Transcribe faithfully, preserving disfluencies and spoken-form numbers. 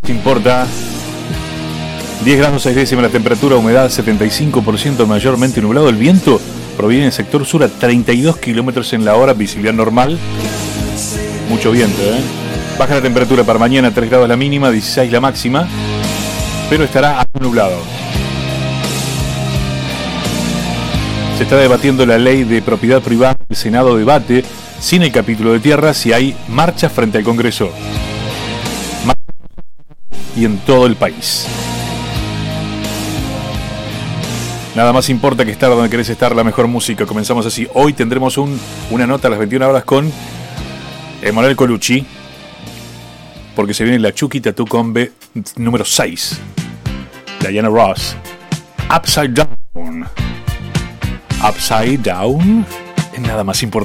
Importa. diez grados seis décimas la temperatura, humedad setenta y cinco por ciento, mayormente nublado. El viento proviene del sector sur a treinta y dos kilómetros en la hora, visibilidad normal. Mucho viento, ¿eh? Baja la temperatura para mañana, tres grados la mínima, dieciséis la máxima, pero estará algo nublado. Se está debatiendo la ley de propiedad privada. El Senado debate, sin el capítulo de tierra, si hay marchas frente al Congreso. Y en todo el país. Nada más importa que estar donde querés estar, la mejor música. Comenzamos así. Hoy tendremos un, una nota a las veintiuna horas con Emanuel Colucci, porque se viene la Chucky Tattoo Combe número seis. Diana Ross. Upside Down. Upside Down. Es nada más importante.